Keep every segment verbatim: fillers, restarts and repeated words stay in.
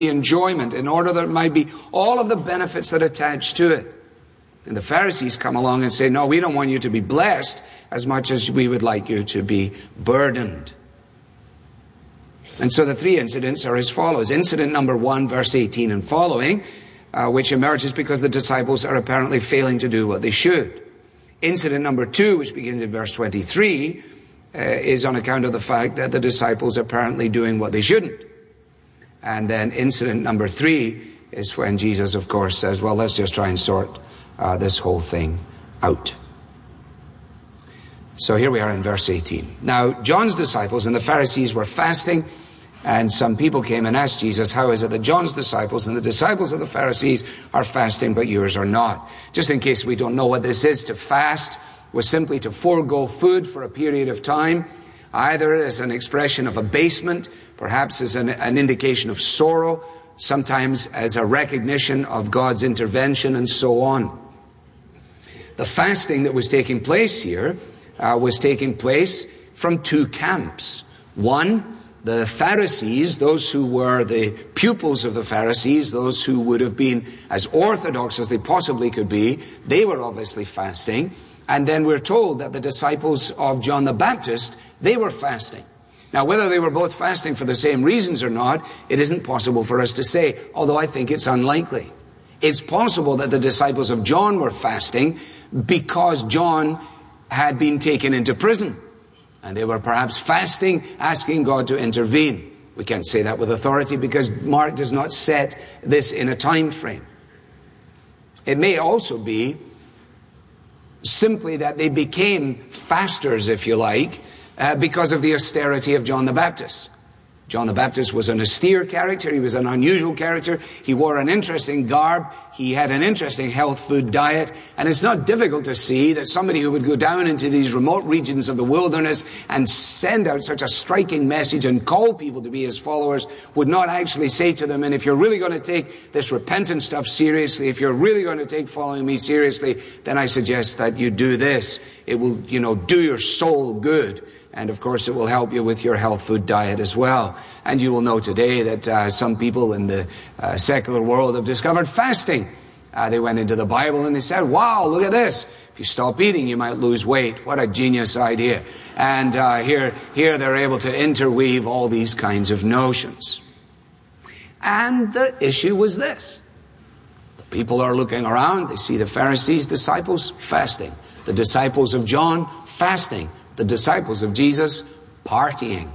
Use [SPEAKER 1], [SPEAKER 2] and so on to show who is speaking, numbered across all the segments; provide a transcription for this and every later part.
[SPEAKER 1] enjoyment, in order that it might be all of the benefits that attach to it. And the Pharisees come along and say, no, we don't want you to be blessed as much as we would like you to be burdened. And so the three incidents are as follows. Incident number one, verse eighteen and following, uh, which emerges because the disciples are apparently failing to do what they should. Incident number two, which begins in verse twenty-three, uh, is on account of the fact that the disciples are apparently doing what they shouldn't. And then incident number three is when Jesus, of course, says, well, let's just try and sort uh, this whole thing out. So here we are in verse eighteen. Now, John's disciples and the Pharisees were fasting, and some people came and asked Jesus, how is it that John's disciples and the disciples of the Pharisees are fasting, but yours are not? Just in case we don't know what this is, to fast was simply to forego food for a period of time, either as an expression of abasement, perhaps as an, an indication of sorrow, sometimes as a recognition of God's intervention, and so on. The fasting that was taking place here uh, was taking place from two camps. One, the Pharisees, those who were the pupils of the Pharisees, those who would have been as orthodox as they possibly could be, they were obviously fasting. And then we're told that the disciples of John the Baptist, they were fasting. Now, whether they were both fasting for the same reasons or not, it isn't possible for us to say, although I think it's unlikely. It's possible that the disciples of John were fasting because John had been taken into prison. And they were perhaps fasting, asking God to intervene. We can't say that with authority because Mark does not set this in a time frame. It may also be simply that they became fasters, if you like, uh, because of the austerity of John the Baptist. John the Baptist was an austere character. He was an unusual character. He wore an interesting garb. He had an interesting health food diet. And it's not difficult to see that somebody who would go down into these remote regions of the wilderness and send out such a striking message and call people to be his followers would not actually say to them, and if you're really going to take this repentant stuff seriously, if you're really going to take following me seriously, then I suggest that you do this. It will, you know, do your soul good. And of course, it will help you with your health food diet as well. And you will know today that uh, some people in the uh, secular world have discovered fasting. Uh, they went into the Bible and they said, wow, look at this. If you stop eating, you might lose weight. What a genius idea. And uh, here, here they're able to interweave all these kinds of notions. And the issue was this. People are looking around. They see the Pharisees' disciples fasting. The disciples of John fasting. The disciples of Jesus partying.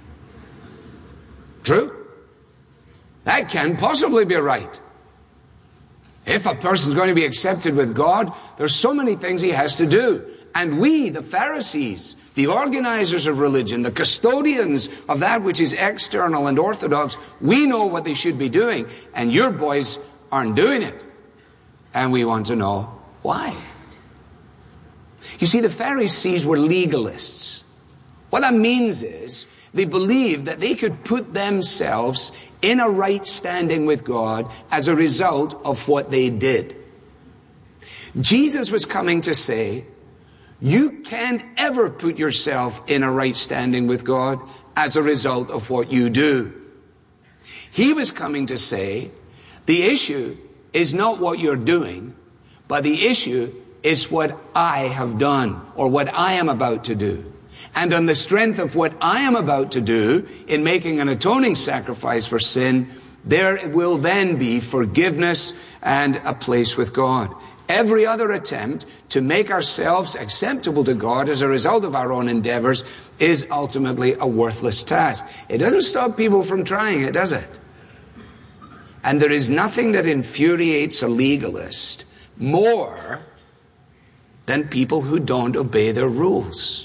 [SPEAKER 1] True? That can't possibly be right. If a person's going to be accepted with God, there's so many things he has to do. And we, the Pharisees, the organizers of religion, the custodians of that which is external and orthodox, we know what they should be doing. And your boys aren't doing it. And we want to know why. You see, the Pharisees were legalists. What that means is they believed that they could put themselves in a right standing with God as a result of what they did. Jesus was coming to say, you can't ever put yourself in a right standing with God as a result of what you do. He was coming to say, the issue is not what you're doing, but the issue is what I have done or what I am about to do. And on the strength of what I am about to do in making an atoning sacrifice for sin, there will then be forgiveness and a place with God. Every other attempt to make ourselves acceptable to God as a result of our own endeavors is ultimately a worthless task. It doesn't stop people from trying it, does it? And there is nothing that infuriates a legalist more than people who don't obey their rules.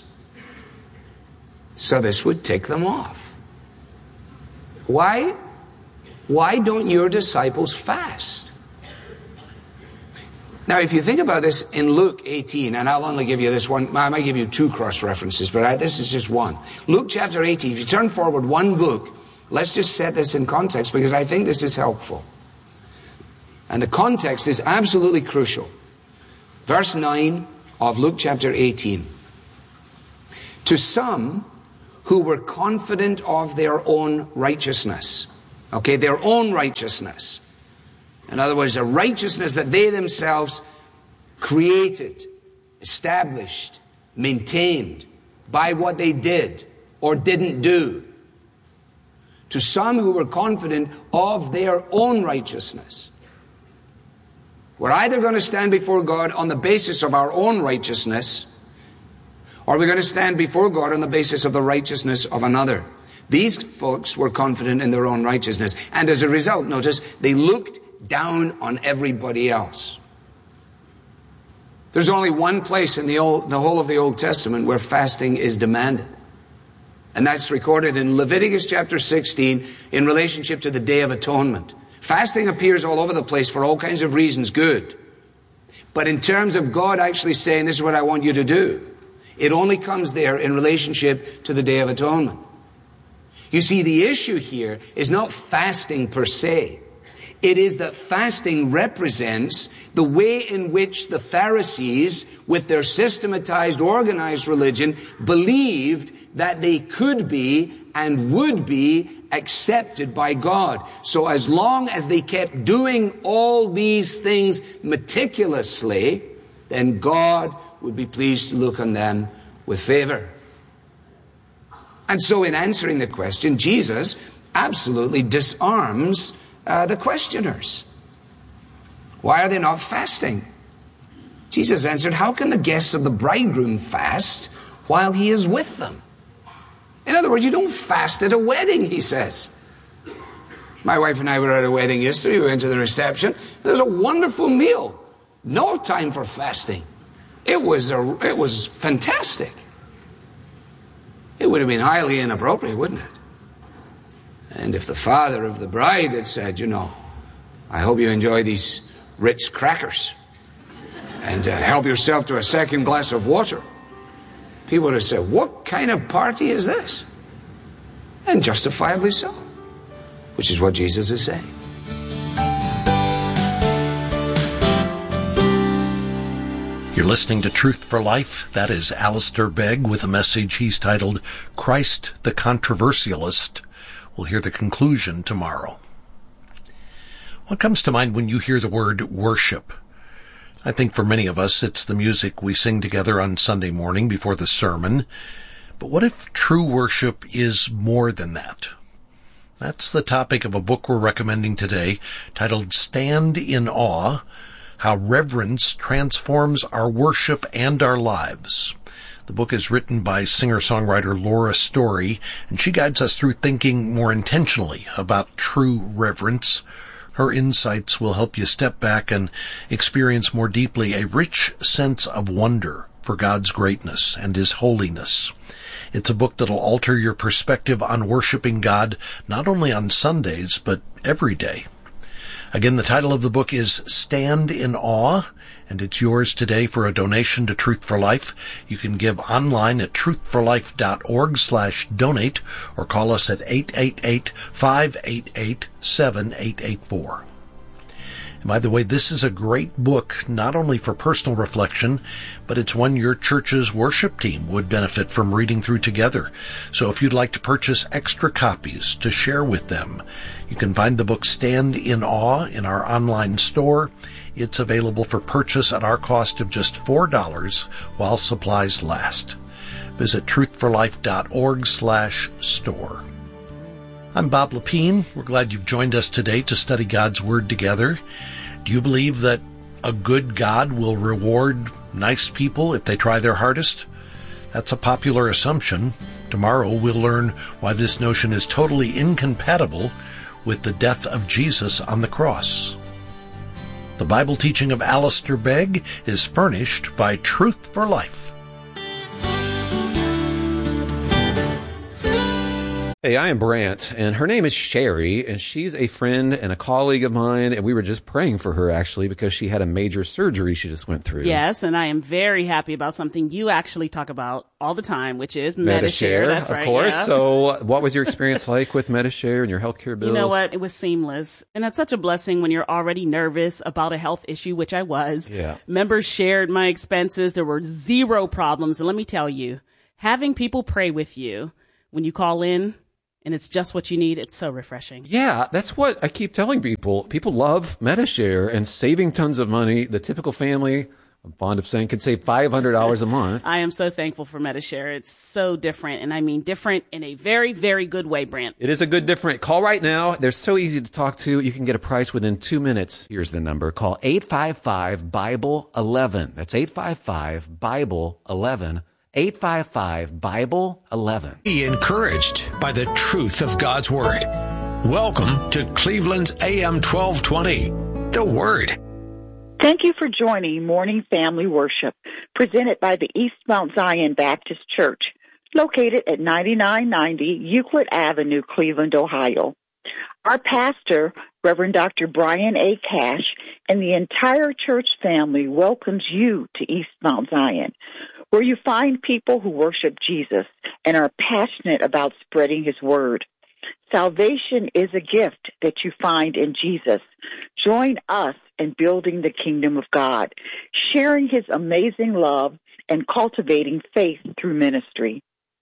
[SPEAKER 1] So this would tick them off. Why? Why don't your disciples fast? Now, if you think about this in Luke eighteen, and I'll only give you this one, I might give you two cross references, but I, this is just one. Luke chapter eighteen, if you turn forward one book, let's just set this in context because I think this is helpful. And the context is absolutely crucial. Verse nine of Luke chapter eighteen. To some who were confident of their own righteousness. Okay, their own righteousness. In other words, a righteousness that they themselves created, established, maintained by what they did or didn't do. To some who were confident of their own righteousness. We're either going to stand before God on the basis of our own righteousness, or we're going to stand before God on the basis of the righteousness of another. These folks were confident in their own righteousness. And as a result, notice, they looked down on everybody else. There's only one place in the, old, the whole of the Old Testament where fasting is demanded. And that's recorded in Leviticus chapter sixteen in relationship to the Day of Atonement. Fasting appears all over the place for all kinds of reasons, good. But in terms of God actually saying, this is what I want you to do, it only comes there in relationship to the Day of Atonement. You see, the issue here is not fasting per se. It is that fasting represents the way in which the Pharisees, with their systematized, organized religion, believed that they could be and would be accepted by God. So as long as they kept doing all these things meticulously, then God would be pleased to look on them with favor. And so in answering the question, Jesus absolutely disarms uh, the questioners. Why are they not fasting? Jesus answered, how can the guests of the bridegroom fast while he is with them? In other words, you don't fast at a wedding, he says. My wife and I were at a wedding yesterday. We went to the reception. There was a wonderful meal. No time for fasting. It was, a, it was fantastic. It would have been highly inappropriate, wouldn't it? And if the father of the bride had said, you know, I hope you enjoy these Ritz crackers and uh, help yourself to a second glass of water, people would have said, what kind of party is this? And justifiably so, which is what Jesus is saying.
[SPEAKER 2] You're listening to Truth for Life. That is Alistair Begg with a message he's titled, Christ the Controversialist. We'll hear the conclusion tomorrow. What comes to mind when you hear the word worship? I think for many of us, it's the music we sing together on Sunday morning before the sermon. But what if true worship is more than that? That's the topic of a book we're recommending today, titled Stand in Awe, How Reverence Transforms Our Worship and Our Lives. The book is written by singer-songwriter Laura Story, and she guides us through thinking more intentionally about true reverence. Her insights will help you step back and experience more deeply a rich sense of wonder for God's greatness and His holiness. It's a book that'll alter your perspective on worshiping God, not only on Sundays, but every day. Again, the title of the book is Stand in Awe, and it's yours today for a donation to Truth for Life. You can give online at truthforlife.org slash donate or call us at eight eight eight, five eight eight, seven eight eight four. And by the way, this is a great book, not only for personal reflection, but it's one your church's worship team would benefit from reading through together. So if you'd like to purchase extra copies to share with them, you can find the book Stand in Awe in our online store. It's available for purchase at our cost of just four dollars while supplies last. Visit truthforlife.org slash store. I'm Bob Lepine. We're glad you've joined us today to study God's Word together. Do you believe that a good God will reward nice people if they try their hardest? That's a popular assumption. Tomorrow we'll learn why this notion is totally incompatible with the death of Jesus on the cross. The Bible teaching of Alistair Begg is furnished by Truth for Life.
[SPEAKER 3] Hey, I am Brant, and her name is Sherry, and she's a friend and a colleague of mine, and we were just praying for her, actually, because she had a major surgery she just went through.
[SPEAKER 4] Yes, and I am very happy about something you actually talk about all the time, which is Medi-Share.
[SPEAKER 3] Medi-Share,
[SPEAKER 4] That's
[SPEAKER 3] of
[SPEAKER 4] right,
[SPEAKER 3] course.
[SPEAKER 4] yeah.
[SPEAKER 3] So what was your experience like with Medi-Share and your healthcare bills?
[SPEAKER 4] You know what? It was seamless, and that's such a blessing when you're already nervous about a health issue, which I was.
[SPEAKER 3] Yeah.
[SPEAKER 4] Members shared my expenses. There were zero problems, and let me tell you, having people pray with you when you call in and it's just what you need. It's so refreshing.
[SPEAKER 3] Yeah, that's what I keep telling people. People love MediShare and saving tons of money. The typical family, I'm fond of saying, can save five hundred dollars a month.
[SPEAKER 4] I am so thankful for MediShare. It's so different, and I mean different in a very, very good way, Brant.
[SPEAKER 3] It is a good different. Call right now. They're so easy to talk to. You can get a price within two minutes. Here's the number. Call eight five five, Bible eleven. That's eight five five, Bible eleven. eight five five, Bible eleven.
[SPEAKER 5] Be encouraged by the truth of God's Word. Welcome to Cleveland's A M twelve twenty, The Word.
[SPEAKER 6] Thank you for joining Morning Family Worship, presented by the East Mount Zion Baptist Church, located at ninety-nine ninety Euclid Avenue, Cleveland, Ohio. Our pastor, Reverend Doctor Brian A. Cash, and the entire church family welcomes you to East Mount Zion, where you find people who worship Jesus and are passionate about spreading His Word. Salvation is a gift that you find in Jesus. Join us in building the kingdom of God, sharing His amazing love and cultivating faith through ministry.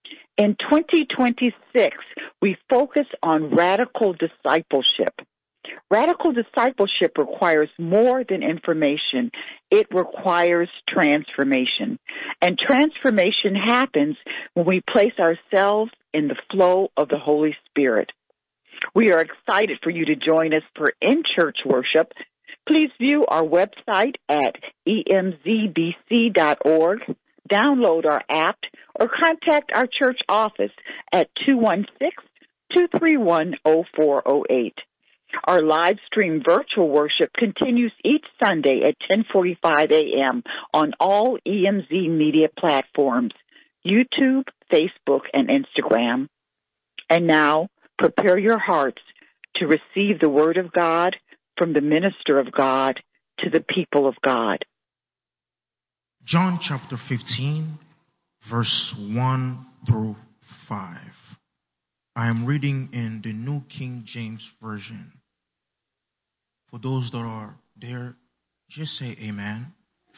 [SPEAKER 6] In twenty twenty-six, we focus on radical discipleship. Radical discipleship requires more than information. It requires transformation. And transformation happens when we place ourselves in the flow of the Holy Spirit. We are excited for you to join us for in-church worship. Please view our website at E M Z B C dot org, download our app, or contact our church office at two one six, two three one, zero four zero eight. Our live stream virtual worship continues each Sunday at ten forty-five a.m. on all E M Z media platforms, YouTube, Facebook, and Instagram. And now, prepare your hearts to receive the Word of God from the minister of God to the people of God.
[SPEAKER 7] John chapter fifteen, verse one through five. I am reading in the New King James Version. For those that are there, just say amen.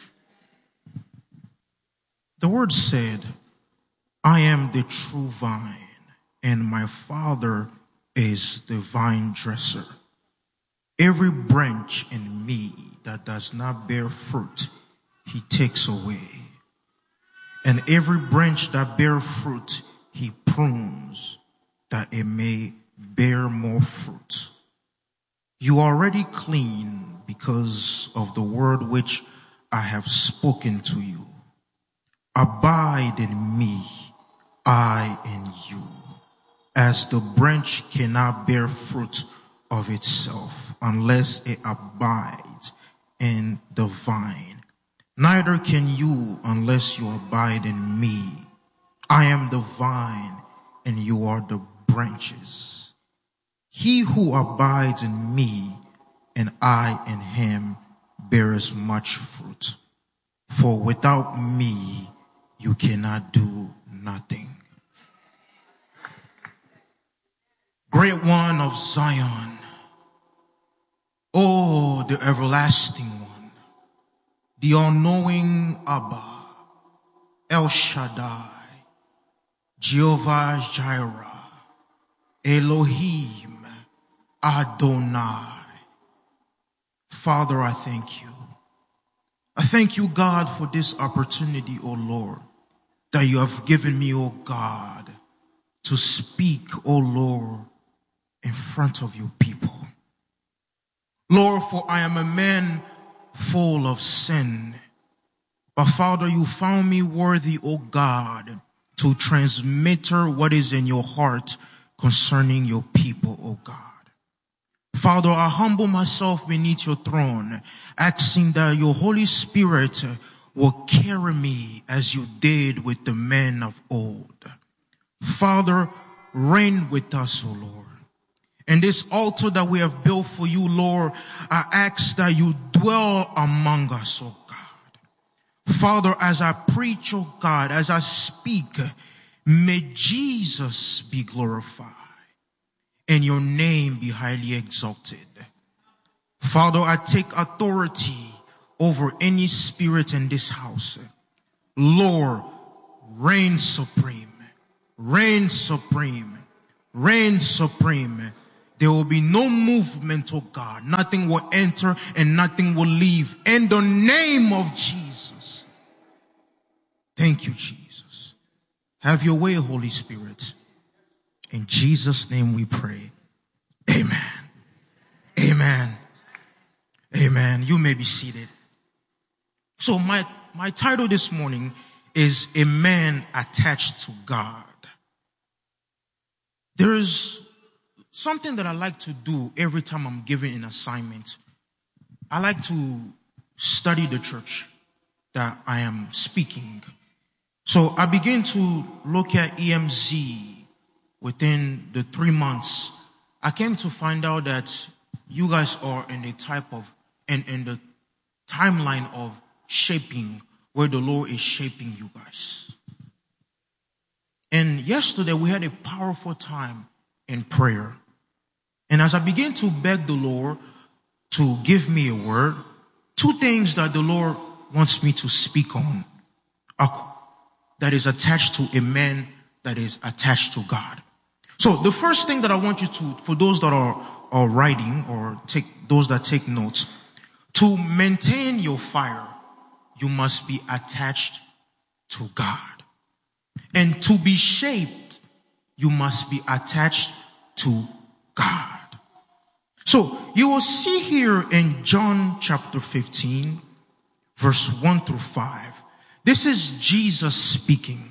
[SPEAKER 7] The word said, I am the true vine, and my Father is the vine dresser. Every branch in me that does not bear fruit, He takes away. And every branch that bears fruit, He prunes, that it may bear more fruit. You are already clean because of the word which I have spoken to you. Abide in me, I in you. As the branch cannot bear fruit of itself unless it abides in the vine, neither can you unless you abide in me. I am the vine, and you are the branches. He who abides in me, and I in him, bears much fruit. For without me, you cannot do nothing. Great One of Zion, oh, the everlasting one, the all-knowing Abba, El Shaddai, Jehovah Jireh, Elohim, Adonai. Father, I thank you. I thank you, God, for this opportunity, O Lord, that you have given me, O God, to speak, O Lord, in front of your people. Lord, for I am a man full of sin. But Father, you found me worthy, O God, to transmit what is in your heart concerning your people, O God. Father, I humble myself beneath your throne, asking that your Holy Spirit will carry me as you did with the men of old. Father, reign with us, O Lord. And this altar that we have built for you, Lord, I ask that you dwell among us, O God. Father, as I preach, O God, as I speak, may Jesus be glorified and your name be highly exalted. Father, I take authority over any spirit in this house. Lord, reign supreme, reign supreme, reign supreme. There will be no movement, oh God. Nothing will enter and nothing will leave. In the name of Jesus. Thank you, Jesus. Have your way, Holy Spirit. In Jesus' name we pray. Amen. Amen. Amen. You may be seated. So my, my title this morning is A Man Attached to God. There is something that I like to do every time I'm given an assignment. I like to study the church that I am speaking. So I begin to look at E M Z within the three months. I came to find out that you guys are in a type of, in, in the timeline of shaping, where the Lord is shaping you guys. And yesterday we had a powerful time in prayer. And as I began to beg the Lord to give me a word, two things that the Lord wants me to speak on are, that is attached to a man that is attached to God. So the first thing that I want you to, for those that are, are writing or take, those that take notes, to maintain your fire, you must be attached to God. And to be shaped, you must be attached to God. So you will see here in John chapter fifteen, verse one through five. This is Jesus speaking.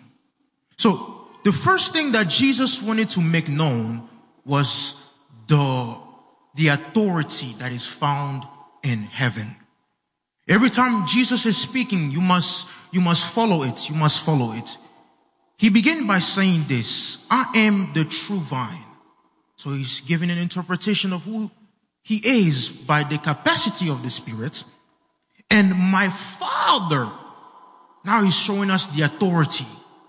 [SPEAKER 7] So the first thing that Jesus wanted to make known was the, the authority that is found in heaven. Every time Jesus is speaking, you must, you must follow it. You must follow it. He began by saying this: I am the true vine. So he's giving an interpretation of who he is by the capacity of the Spirit. And my Father, now he's showing us the authority.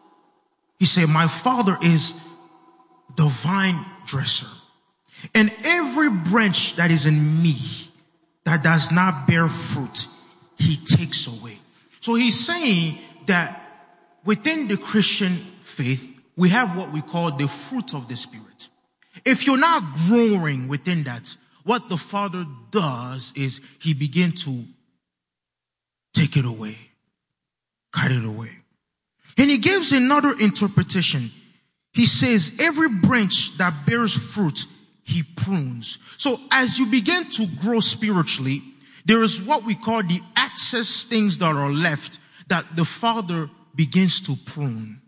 [SPEAKER 7] He said, my Father is the vine dresser. And every branch that is in me that does not bear fruit, he takes away. So he's saying that within the Christian faith, we have what we call the fruit of the Spirit. If you're not growing within that, what the Father does is he begins to take it away, cut it away. And he gives another interpretation. He says, every branch that bears fruit, he prunes. So as you begin to grow spiritually, there is what we call the excess things that are left that the Father begins to prune.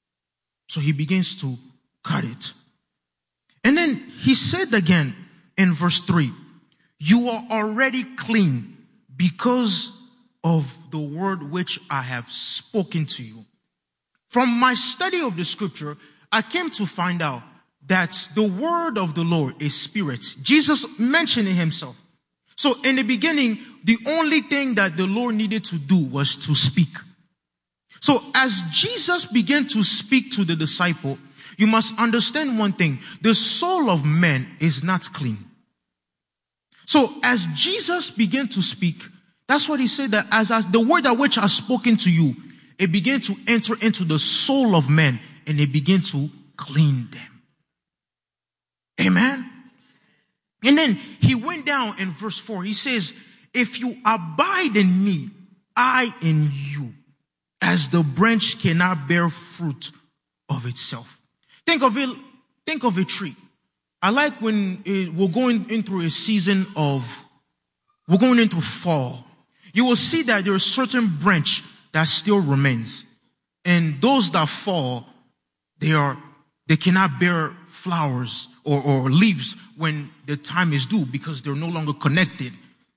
[SPEAKER 7] So he begins to cut it. And then he said again in verse three, you are already clean because of the word which I have spoken to you. From my study of the scripture, I came to find out that the word of the Lord is spirit. Jesus mentioned it himself. So in the beginning, the only thing that the Lord needed to do was to speak. So as Jesus began to speak to the disciple, you must understand one thing. The soul of man is not clean. So as Jesus began to speak, that's what he said, that as, as the word that which I have spoken to you, it began to enter into the soul of man and it began to clean them. Amen. And then he went down in verse four. He says, if you abide in me, I in you, as the branch cannot bear fruit of itself. Think of it, think of a tree. I like when it, we're going into a season of, we're going into fall. You will see that there is a certain branch that still remains. And those that fall, they are, they cannot bear flowers or, or leaves when the time is due because they're no longer connected.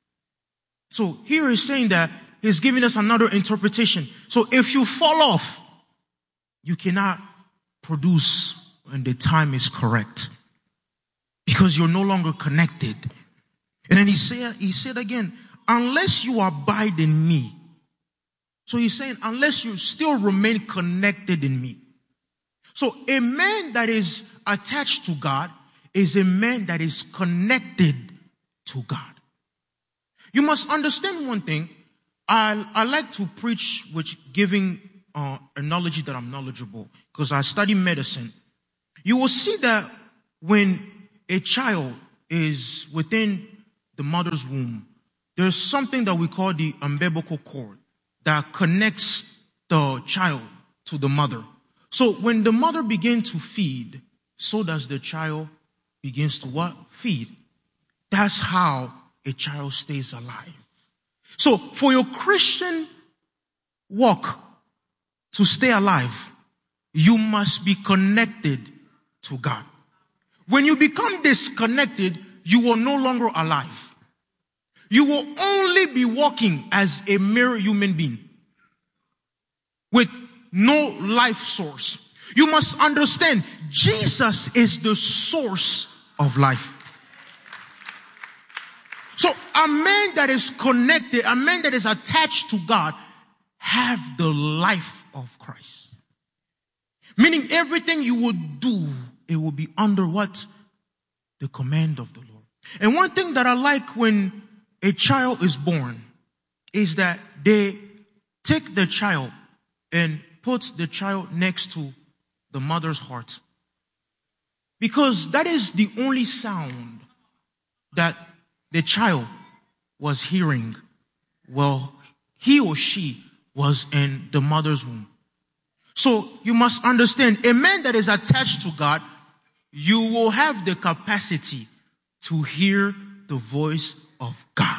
[SPEAKER 7] So here he's saying that he's giving us another interpretation. So if you fall off, you cannot produce when the time is correct because you're no longer connected. And then he said, he said again, unless you abide in me. So he's saying, unless you still remain connected in me. So a man that is attached to God is a man that is connected to God. You must understand one thing. I, I like to preach with giving uh, a knowledge that I'm knowledgeable because I study medicine. You will see that when a child is within the mother's womb, there's something that we call the umbilical cord that connects the child to the mother. So when the mother begins to feed, so does the child begins to what? Feed. That's how a child stays alive. So for your Christian walk to stay alive, you must be connected to God. When you become disconnected, you will no longer alive. You will only be walking as a mere human being with no life source. You must understand, Jesus is the source of life. So a man that is connected, a man that is attached to God, have the life of Christ. Meaning everything you would do, it will be under what? The command of the Lord. And one thing that I like when a child is born is that they take the child and put the child next to the mother's heart. Because that is the only sound that the child was hearing while he or she was in the mother's womb. So you must understand, a man that is attached to God, you will have the capacity to hear the voice of God.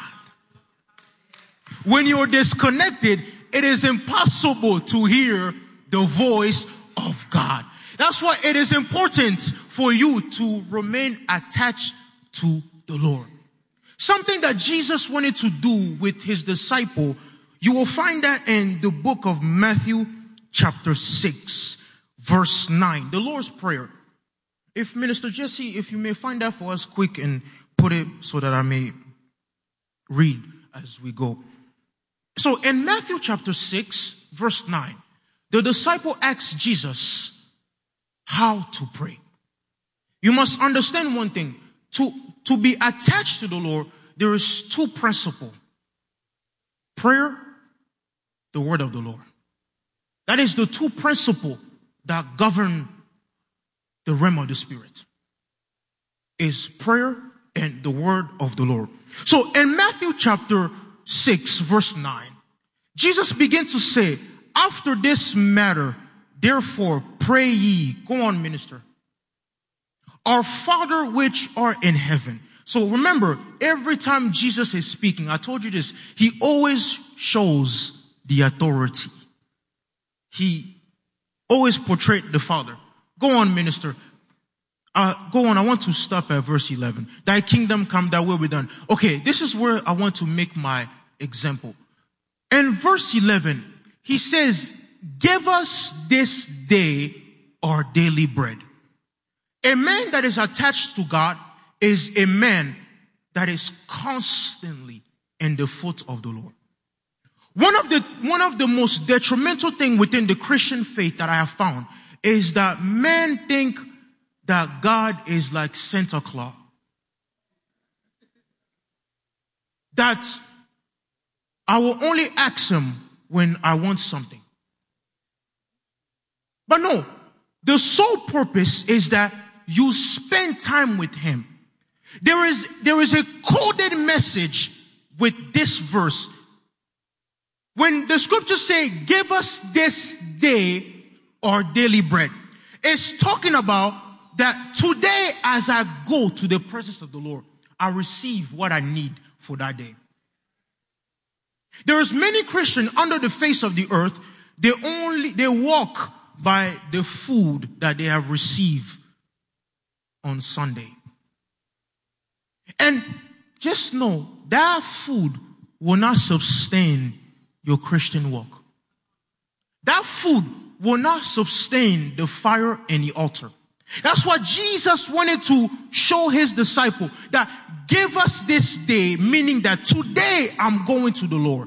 [SPEAKER 7] When you're disconnected, it is impossible to hear the voice of God. That's why it is important for you to remain attached to the Lord. Something that Jesus wanted to do with his disciple, you will find that in the book of Matthew chapter six, verse nine, the Lord's Prayer. If Minister Jesse, if you may find that for us quick and put it so that I may read as we go. So in Matthew chapter six, verse nine, the disciple asked Jesus how to pray. You must understand one thing. To, to be attached to the Lord, there is two principles. Prayer, the word of the Lord. That is the two principles that govern the realm of the Spirit. Is prayer and the word of the Lord. So in Matthew chapter six, verse nine, Jesus began to say, after this matter, therefore pray ye. Go on, minister. Our Father which art in heaven. So remember, every time Jesus is speaking, I told you this, he always shows the authority. He always portrayed the Father. Go on, minister. Uh, go on. I want to stop at verse eleven. Thy kingdom come, thy will be done. Okay, this is where I want to make my example. In verse eleven, he says, give us this day our daily bread. A man that is attached to God is a man that is constantly in the foot of the Lord. One of the, one of the most detrimental things within the Christian faith that I have found is that men think that God is like Santa Claus. That I will only ask him when I want something. But no, the sole purpose is that you spend time with him. There is, there is a coded message with this verse. When the scriptures say, give us this day our daily bread, it's talking about that today as I go to the presence of the Lord, I receive what I need for that day. There is many Christians under the face of the earth, they only, they walk by the food that they have received on Sunday. And just know that food will not sustain your Christian walk. That food will not sustain the fire and the altar. That's what Jesus wanted to show his disciple, that give us this day, meaning that today I'm going to the Lord.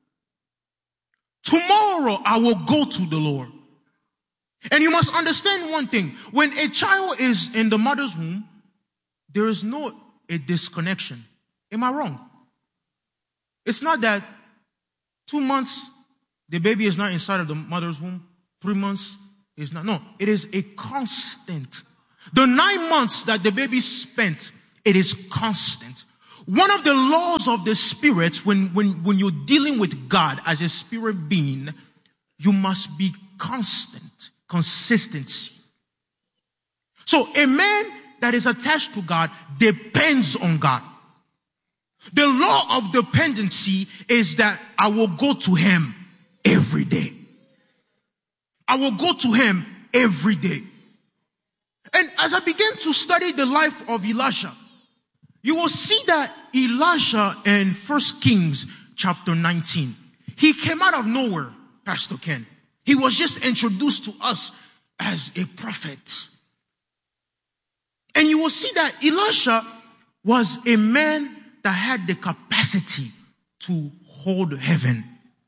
[SPEAKER 7] Tomorrow I will go to the Lord. And you must understand one thing. When a child is in the mother's womb, there is no a disconnection. Am I wrong? It's not that two months the baby is not inside of the mother's womb. Three months is not. No, it is a constant. The nine months that the baby spent, it is constant. One of the laws of the spirit, when, when, when you're dealing with God as a spirit being, you must be constant, consistency. So a man that is attached to God depends on God. The law of dependency is that I will go to him every day. I will go to him every day. And as I began to study the life of Elisha, you will see that Elisha in First Kings chapter nineteen, he came out of nowhere, Pastor Ken. He was just introduced to us as a prophet. And you will see that Elisha was a man that had the capacity to hold heaven.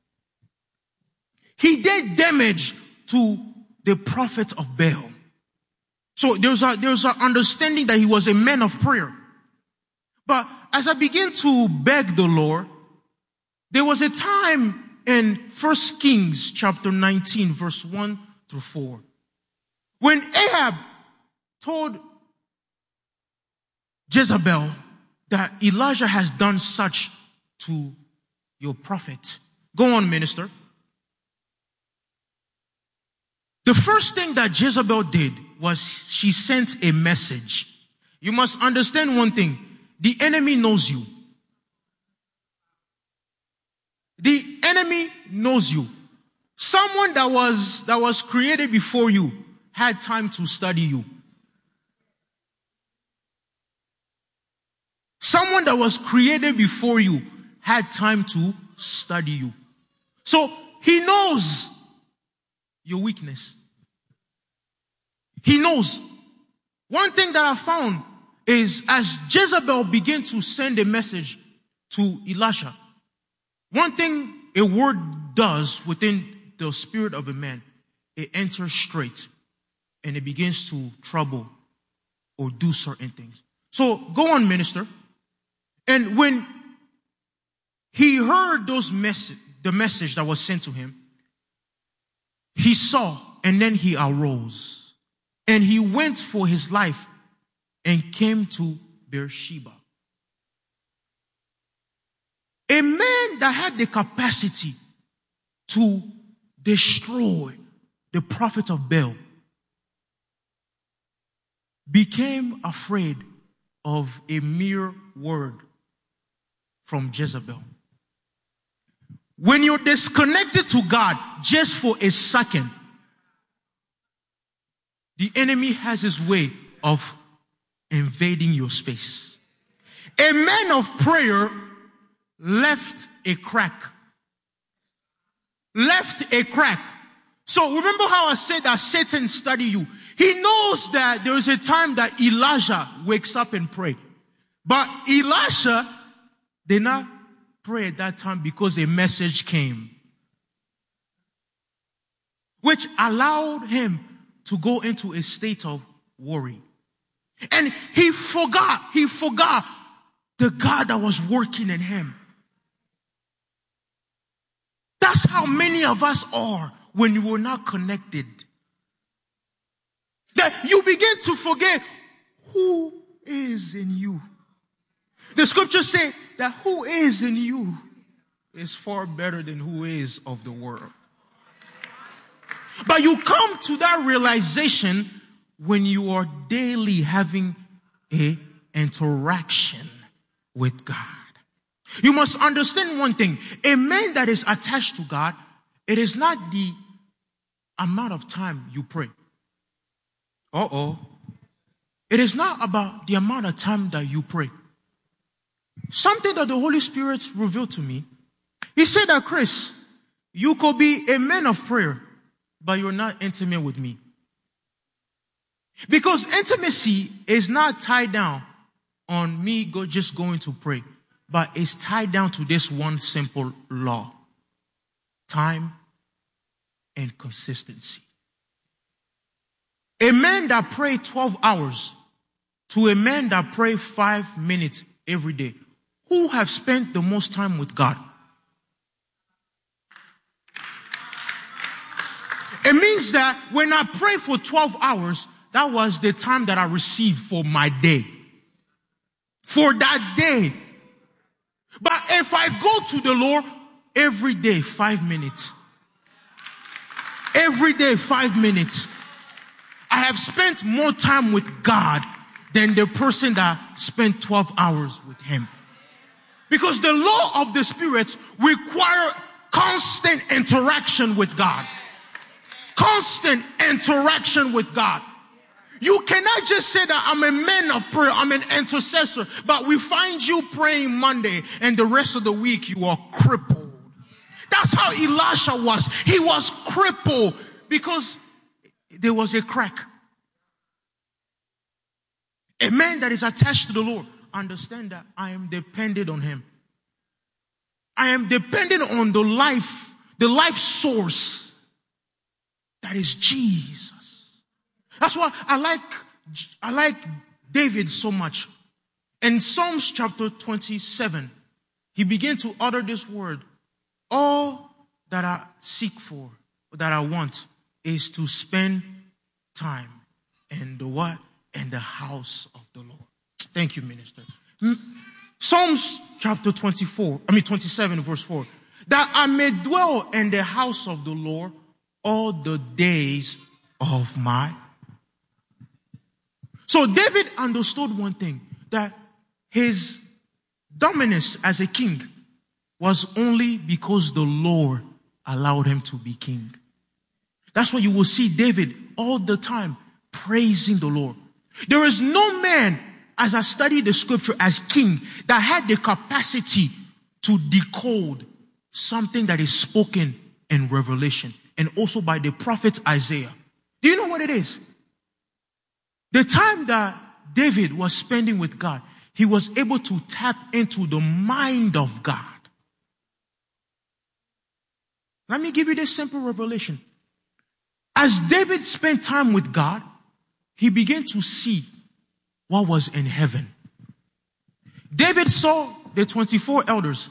[SPEAKER 7] He did damage to the prophet of Baal. So there's a, there's an understanding that he was a man of prayer. But as I began to beg the Lord, there was a time in First Kings chapter nineteen, verse one through four, when Ahab told Jezebel that Elijah has done such to your prophet. Go on, minister. The first thing that Jezebel did was she sent a message. You must understand one thing. The enemy knows you. The enemy knows you. Someone that was, that was created before you had time to study you. Someone that was created before you had time to study you. So he knows your weakness. He knows. One thing that I found is as Jezebel began to send a message to Elisha, one thing a word does within the spirit of a man, it enters straight and it begins to trouble or do certain things. So go on, minister. And when he heard those message, the message that was sent to him, he saw and then he arose and he went for his life and came to Beersheba. A man that had the capacity to destroy the prophet of Baal became afraid of a mere word from Jezebel. When you're disconnected to God just for a second, the enemy has his way of invading your space. A man of prayer left a crack. Left a crack. So remember how I said that Satan study you. He knows that there is a time that Elijah wakes up and pray. But Elisha did not pray at that time because a message came, which allowed him to go into a state of worry. And he forgot, he forgot the God that was working in him. That's how many of us are when you were not connected. That you begin to forget who is in you. The scriptures say that who is in you is far better than who is of the world. But you come to that realization when you are daily having a interaction with God. You must understand one thing. A man that is attached to God, it is not the amount of time you pray. Uh-oh. It is not about the amount of time that you pray. Something that the Holy Spirit revealed to me. He said that, Chris, you could be a man of prayer, but you're not intimate with me. Because intimacy is not tied down on me go, just going to pray, but it's tied down to this one simple law: time and consistency. A man that pray twelve hours to a man that pray five minutes every day, who have spent the most time with God? It means that when I pray for twelve hours, that was the time that I received for my day. For that day. But if I go to the Lord every day, five minutes. Every day, five minutes. I have spent more time with God than the person that spent twelve hours with Him. Because the law of the Spirit require constant interaction with God. Constant interaction with God. You cannot just say that I'm a man of prayer, I'm an intercessor, but we find you praying Monday and the rest of the week you are crippled. That's how Elisha was. He was crippled because there was a crack. A man that is attached to the Lord, understand that I am dependent on Him. I am dependent on the life, the life source that is Jesus. That's why I like, I like David so much. In Psalms chapter twenty-seven, he began to utter this word. All that I seek for, that I want, is to spend time in the what? In the house of the Lord. Thank you, minister. Psalms chapter twenty-four, I mean twenty-seven verse four. That I may dwell in the house of the Lord all the days of my. So David understood one thing, that his dominance as a king was only because the Lord allowed him to be king. That's why you will see David all the time praising the Lord. There is no man, as I study the scripture as king, that had the capacity to decode something that is spoken in Revelation and also by the prophet Isaiah. Do you know what it is? The time that David was spending with God, he was able to tap into the mind of God. Let me give you this simple revelation. As David spent time with God, he began to see what was in heaven. David saw the twenty-four elders.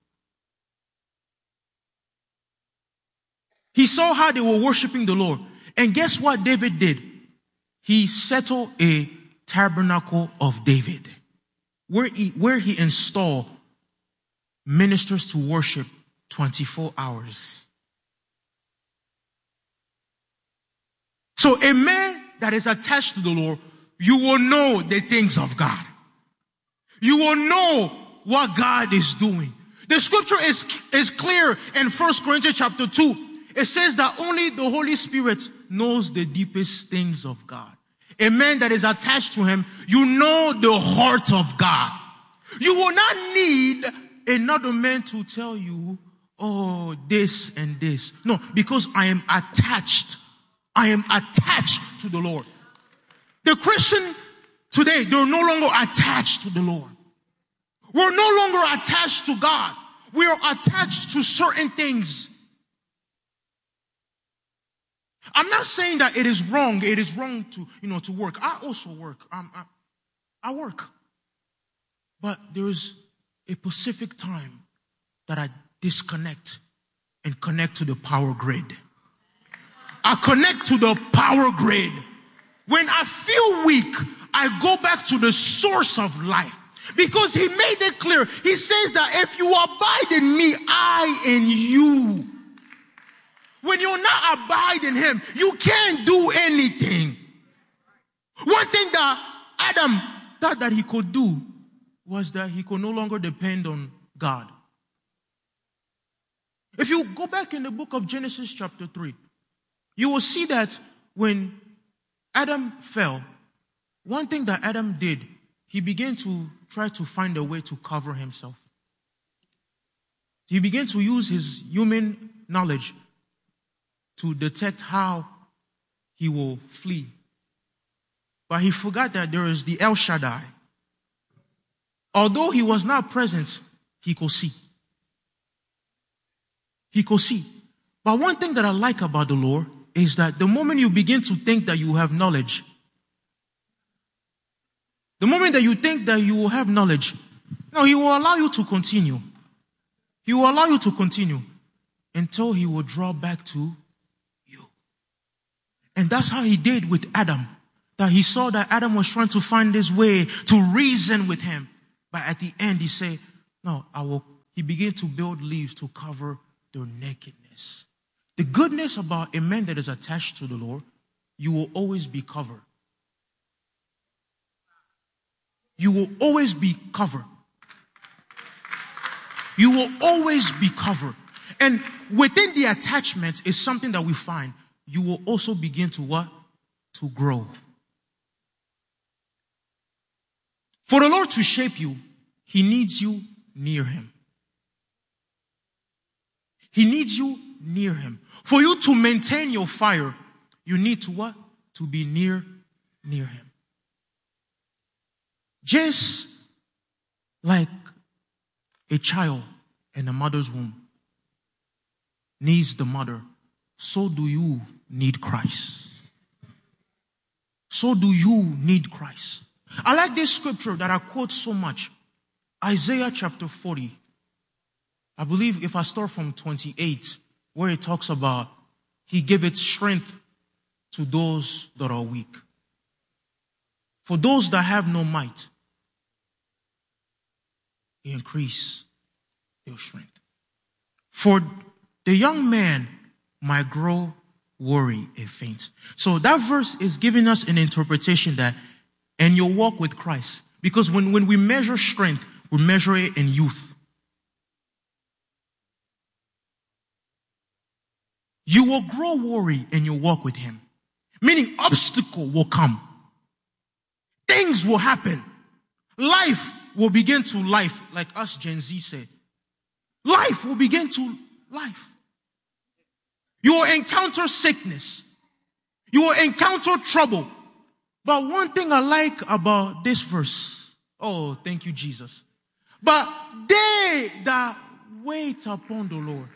[SPEAKER 7] He saw how they were worshiping the Lord. And guess what David did? He settled a tabernacle of David, where he, where he installed ministers to worship twenty-four hours. So a man that is attached to the Lord, you will know the things of God. You will know what God is doing. The scripture is, is clear in First Corinthians chapter two. It says that only the Holy Spirit knows the deepest things of God. A man that is attached to Him, you know the heart of God. You will not need another man to tell you, oh, this and this. No, because I am attached. I am attached to the Lord. The Christian today, they're no longer attached to the Lord. We're no longer attached to God. We are attached to certain things. I'm not saying that it is wrong. It is wrong to, you know, to work. I also work. I'm, I, I work. But there is a specific time that I disconnect and connect to the power grid. I connect to the power grid. When I feel weak, I go back to the source of life. Because He made it clear. He says that if you abide in me, I in you. When you're not abiding Him, you can't do anything. One thing that Adam thought that he could do was that he could no longer depend on God. If you go back in the book of Genesis chapter three, you will see that when Adam fell, one thing that Adam did, he began to try to find a way to cover himself. He began to use his human knowledge to detect how he will flee. But he forgot that there is the El Shaddai. Although he was not present, he could see. He could see. But one thing that I like about the Lord is that the moment you begin to think that you have knowledge, the moment that you think that you will have knowledge, no, He will allow you to continue. He will allow you to continue until He will draw back to you. And that's how He did with Adam. that he saw that Adam was trying to find his way to reason with him. But at the end, he said, no, I will. He began to build leaves to cover their nakedness. The goodness about a man that is attached to the Lord, you will always be covered. You will always be covered. You will always be covered. And within the attachment is something that we find. You will also begin to what? To grow. For the Lord to shape you, He needs you near Him. He needs you near Him. For you to maintain your fire, you need to what? To be near, near Him. Just like a child in a mother's womb needs the mother, so do you need Christ. So do you need Christ. I like this scripture that I quote so much. Isaiah chapter forty. I believe if I start from twenty-eight, where it talks about He giveth strength to those that are weak. For those that have no might, He increase their strength. For the young man might grow weary and faint. So that verse is giving us an interpretation that in your walk with Christ, because when, when we measure strength, we measure it in youth. You will grow weary in your walk with Him. Meaning obstacle will come. Things will happen. Life will begin to life, like us Gen Z said. Life will begin to life. You will encounter sickness. You will encounter trouble. But one thing I like about this verse, oh, thank you, Jesus. But they that wait upon the Lord.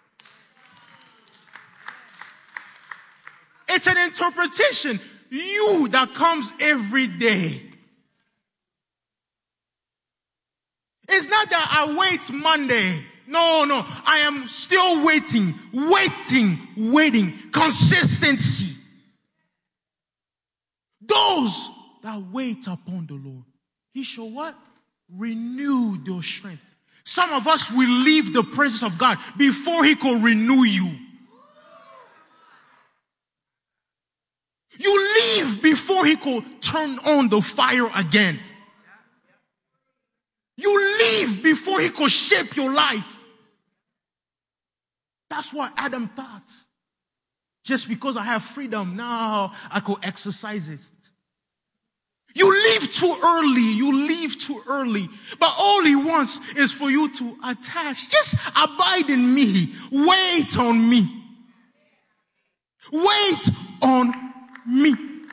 [SPEAKER 7] It's an interpretation. You that comes every day. It's not that I wait Monday. No, no. I am still waiting, waiting, waiting. Consistency. Those that wait upon the Lord, He shall what? Renew their strength. Some of us will leave the presence of God before He could renew you. You leave before He could turn on the fire again. You leave before He could shape your life. That's what Adam thought. Just because I have freedom, now I could exercise it. You leave too early. You leave too early. But all He wants is for you to attach. Just abide in me. Wait on me. Wait on me.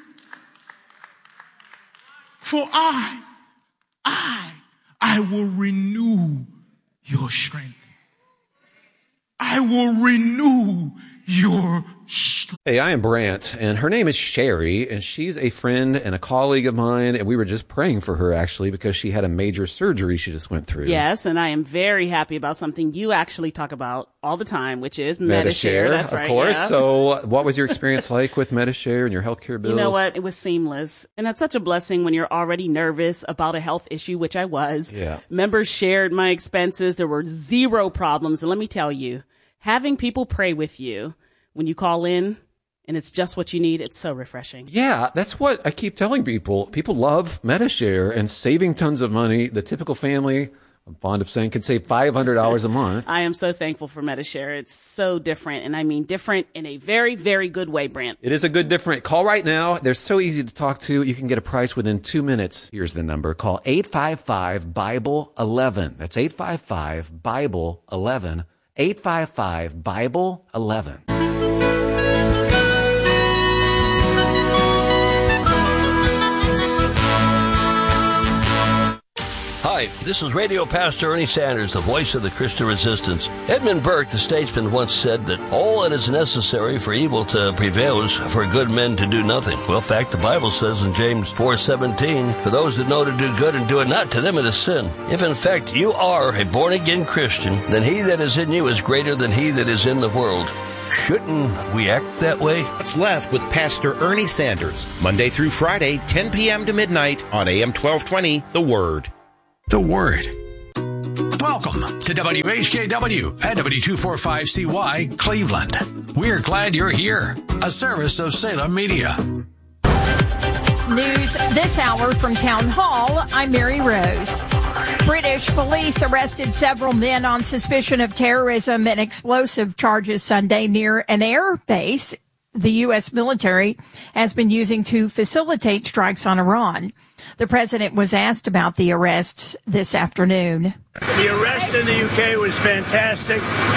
[SPEAKER 7] For I, I, I will renew your strength. I will renew your strength.
[SPEAKER 3] Hey, I am Brant, and her name is Sherry, and she's a friend and a colleague of mine, and we were just praying for her, actually, because she had a major surgery she just went through.
[SPEAKER 4] Yes, and I am very happy about something you actually talk about all the time, which is Medi-Share. That's
[SPEAKER 3] of
[SPEAKER 4] right,
[SPEAKER 3] course.
[SPEAKER 4] yeah.
[SPEAKER 3] So what was your experience like with Medi-Share and your healthcare bills?
[SPEAKER 4] You know what? It was seamless. And that's such a blessing when you're already nervous about a health issue, which I was.
[SPEAKER 3] Yeah.
[SPEAKER 4] Members shared my expenses. There were zero problems. And let me tell you, having people pray with you when you call in, and it's just what you need, it's so refreshing.
[SPEAKER 3] Yeah, that's what I keep telling people. People love Medi-Share and saving tons of money. The typical family, I'm fond of saying, can save five hundred dollars a month.
[SPEAKER 4] I am so thankful for Medi-Share. It's so different, and I mean different in a very, very good way, Brant.
[SPEAKER 3] It is a good different. Call right now. They're so easy to talk to. You can get a price within two minutes. Here's the number. Call eight five five, Bible eleven. That's eight five five, Bible eleven. eight five five, Bible eleven.
[SPEAKER 8] Hi, this is Radio Pastor Ernie Sanders, the voice of the Christian Resistance. Edmund Burke, the statesman, once said that all that is necessary for evil to prevail is for good men to do nothing. Well, in fact, the Bible says in James four seventeen, for those that know to do good and do it not, to them it is sin. If in fact you are a born-again Christian, then he that is in you is greater than he that is in the world. Shouldn't we act that way?
[SPEAKER 9] What's Left with Pastor Ernie Sanders, Monday through Friday, ten p.m. to midnight on A M twelve twenty, The Word.
[SPEAKER 5] The Word. Welcome to W H K W and W two forty-five C Y Cleveland. We're glad you're here. A service of Salem Media.
[SPEAKER 10] News this hour from Town Hall. I'm Mary Rose. British police arrested several men on suspicion of terrorism and explosive charges Sunday near an air base the U S military has been using to facilitate strikes on Iran. The president was asked about the arrests this afternoon.
[SPEAKER 11] The arrest in the U K was fantastic.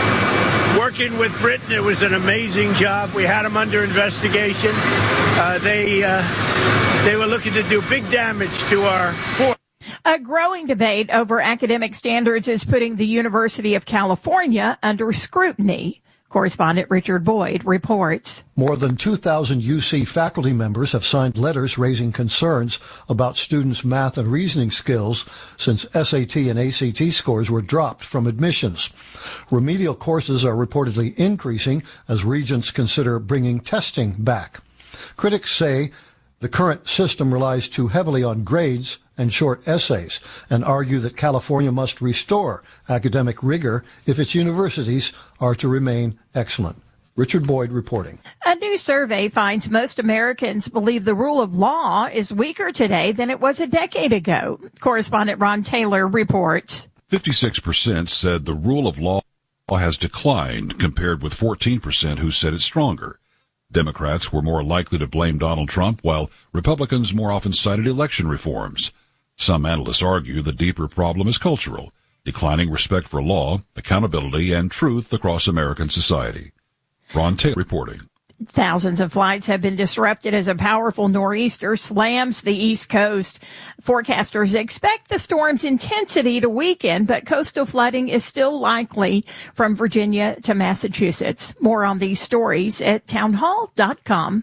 [SPEAKER 11] Working with Britain, it was an amazing job. We had them under investigation. Uh, they uh, they were looking to do big damage to our force.
[SPEAKER 10] A growing debate over academic standards is putting the University of California under scrutiny. Correspondent Richard Boyd reports.
[SPEAKER 12] More than two thousand U C faculty members have signed letters raising concerns about students' math and reasoning skills since S A T and A C T scores were dropped from admissions. Remedial courses are reportedly increasing as regents consider bringing testing back. Critics say the current system relies too heavily on grades and short essays and argue that California must restore academic rigor if its universities are to remain excellent. Richard Boyd reporting.
[SPEAKER 10] A new survey finds most Americans believe the rule of law is weaker today than it was a decade ago. Correspondent Ron Taylor reports.
[SPEAKER 13] fifty-six percent said the rule of law has declined compared with fourteen percent who said it's stronger. Democrats were more likely to blame Donald Trump, while Republicans more often cited election reforms. Some analysts argue the deeper problem is cultural, declining respect for law, accountability, and truth across American society. Ron Taylor reporting.
[SPEAKER 10] Thousands of flights have been disrupted as a powerful nor'easter slams the East Coast. Forecasters expect the storm's intensity to weaken, but coastal flooding is still likely from Virginia to Massachusetts. More on these stories at townhall dot com.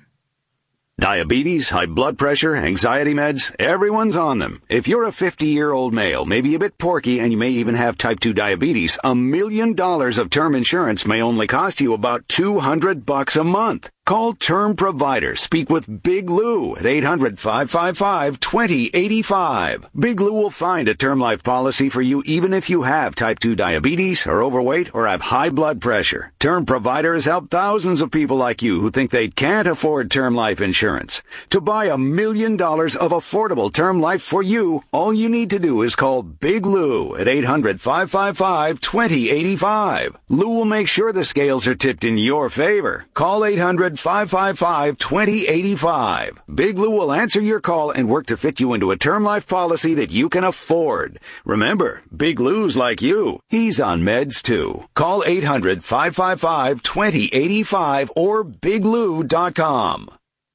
[SPEAKER 14] Diabetes, high blood pressure, anxiety meds, everyone's on them. If you're a fifty-year-old male, maybe a bit porky, and you may even have type two diabetes, a million dollars of term insurance may only cost you about two hundred bucks a month. Call Term Provider. Speak with Big Lou at eight hundred, five five five, two zero eight five. Big Lou will find a term life policy for you even if you have type two diabetes, are overweight, or have high blood pressure. Term Provider has helped thousands of people like you who think they can't afford term life insurance. To buy a million dollars of affordable term life for you, all you need to do is call Big Lou at eight hundred, five five five, two zero eight five. Lou will make sure the scales are tipped in your favor. Call eight hundred, five five five, two zero eight five. Big Lou will answer your call and work to fit you into a term life policy that you can afford. Remember, Big Lou's like you. He's on meds too. Call eight hundred, five five five, two zero eight five or big lou dot com.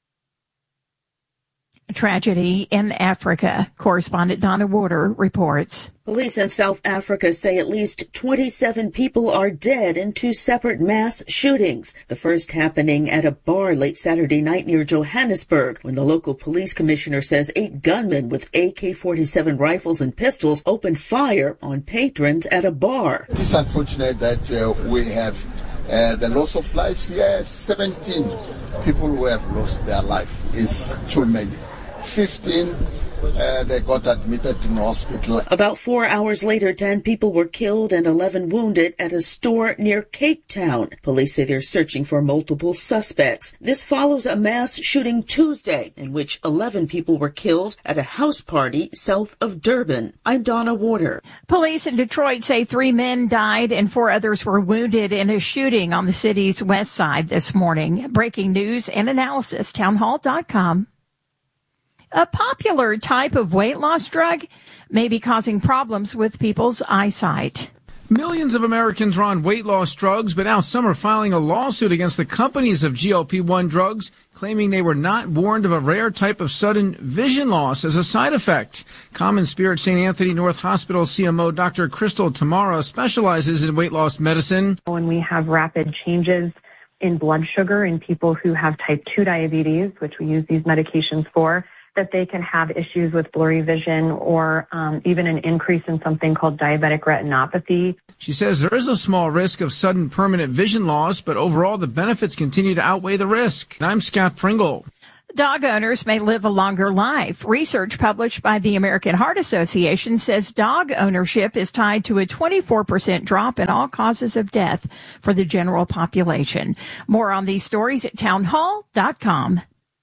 [SPEAKER 10] Tragedy in Africa. Correspondent Donna Warder reports.
[SPEAKER 15] Police in South Africa say at least twenty-seven people are dead in two separate mass shootings. The first happening at a bar late Saturday night near Johannesburg, when the local police commissioner says eight gunmen with A K forty-seven rifles and pistols opened fire on patrons at a bar.
[SPEAKER 16] It is unfortunate that uh, we have uh, the loss of lives. Yes, seventeen people who have lost their life is too many. fifteen, uh, they got admitted in hospital.
[SPEAKER 15] About four hours later, ten people were killed and eleven wounded at a store near Cape Town. Police say they're searching for multiple suspects. This follows a mass shooting Tuesday in which eleven people were killed at a house party south of Durban. I'm Donna Warder.
[SPEAKER 10] Police in Detroit say three men died and four others were wounded in a shooting on the city's west side this morning. Breaking news and analysis, townhall dot com. A popular type of weight loss drug may be causing problems with people's eyesight.
[SPEAKER 17] Millions of Americans are on weight loss drugs, but now some are filing a lawsuit against the companies of G L P one drugs, claiming they were not warned of a rare type of sudden vision loss as a side effect. Common Spirit Saint Anthony North Hospital C M O Doctor Crystal Tamara specializes in weight loss medicine.
[SPEAKER 18] When we have rapid changes in blood sugar in people who have type two diabetes, which we use these medications for, that they can have issues with blurry vision or um, even an increase in something called diabetic retinopathy.
[SPEAKER 17] She says there is a small risk of sudden permanent vision loss, but overall the benefits continue to outweigh the risk. And I'm Scott Pringle.
[SPEAKER 10] Dog owners may live a longer life. Research published by the American Heart Association says dog ownership is tied to a twenty-four percent drop in all causes of death for the general population. More on these stories at townhall dot com.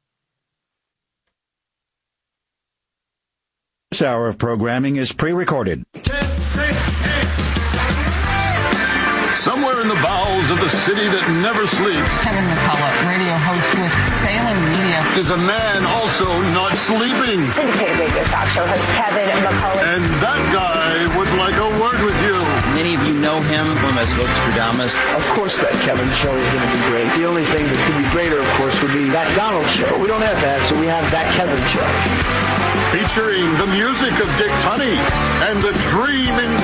[SPEAKER 19] This hour of programming is pre-recorded.
[SPEAKER 20] Somewhere in the bowels of the city that never sleeps,
[SPEAKER 21] Kevin McCullough, radio host with Salem Media,
[SPEAKER 20] is a man also not sleeping.
[SPEAKER 21] Syndicated radio talk show host Kevin McCullough.
[SPEAKER 20] And that guy would like a word with you.
[SPEAKER 22] Many of you know him from as Nostradamus.
[SPEAKER 23] Of course that Kevin show is going to be great. The only thing that could be greater, of course, would be that Donald show. We don't have that, so we have that Kevin show.
[SPEAKER 20] Featuring the music of Dick Tunney and the dream in